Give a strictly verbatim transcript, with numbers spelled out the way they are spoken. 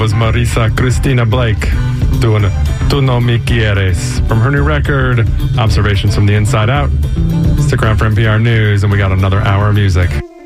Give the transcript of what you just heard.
was Marisa Cristina Blake doing Tu No Me Quieres from her new record, Observations from the Inside Out. Stick around for N P R News, and we got another hour of music.